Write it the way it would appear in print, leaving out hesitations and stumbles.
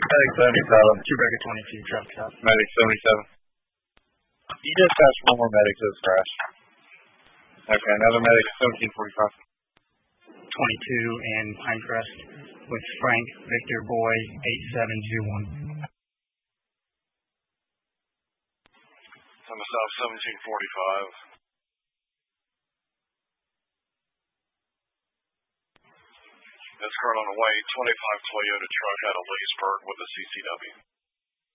Medic 77. Quebec 22, truck stop. Medic 77. You just asked one more medic to this crash. Okay, another medic 1745. 22 in Pinecrest with Frank Victor Boy 8721. I'm South 1745. That's current on the way. 25 Toyota truck out of Leesburg with a CCW.